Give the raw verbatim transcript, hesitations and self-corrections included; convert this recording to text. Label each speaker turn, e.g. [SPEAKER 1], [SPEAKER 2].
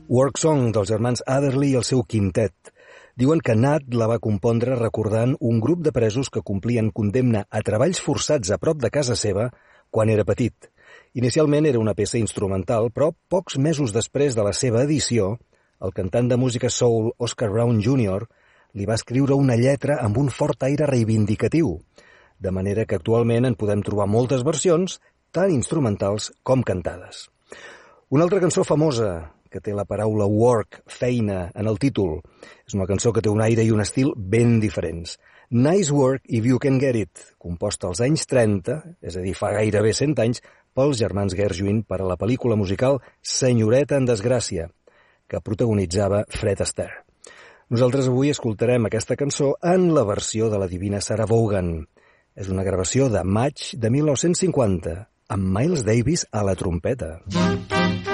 [SPEAKER 1] Work Song dels germans Adderley i el seu quintet. Diuen que Nat la va compondre recordant un grup de presos que complien condemna a treballs forçats a prop de casa seva quan era petit. Inicialment era una peça instrumental, però pocs mesos després de la seva edició, el cantant de música soul Oscar Brown júnior li va escriure una lletra amb un fort aire reivindicatiu, de manera que actualment en podem trobar moltes versions, tant instrumentals com cantades. Una altra cançó famosa que té la paraula work, feina, en el títol. És una cançó que té un aire i un estil ben diferents. Nice Work If You Can Get It, composta als anys trenta, és a dir, fa gairebé cent anys, pels germans Gershwin per a la pel·lícula musical Senyoreta en desgràcia, que protagonitzava Fred Astaire. Nosaltres avui escoltarem aquesta cançó en la versió de la divina Sarah Vaughan. És una gravació de maig de mil nou-cents cinquanta, amb Miles Davis a la trompeta.